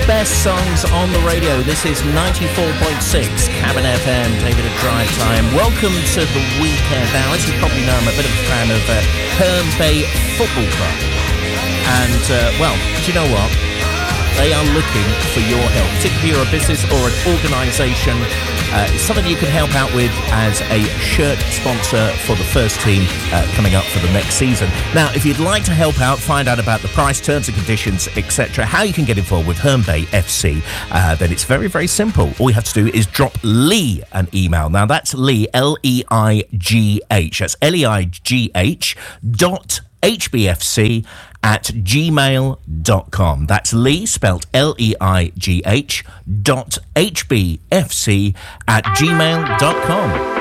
best songs on the radio. This is 94.6 Cabin FM, taking a drive time. Welcome to the weekend. Now, as you probably know, I'm a bit of a fan of Herne Bay Football Club. And, well, do you know what? They are looking for your help. Particularly if you're a business or an organisation, it's something you can help out with as a shirt sponsor for the first team coming up for the next season. Now, if you'd like to help out, find out about the price, terms and conditions, etc., how you can get involved with Herne Bay FC, then it's very, very simple. All you have to do is drop Lee an email. Now, that's Lee, L-E-I-G-H. That's L-E-I-G-H .hbfc @gmail.com. That's Lee, spelt Leigh HBFC @gmail.com.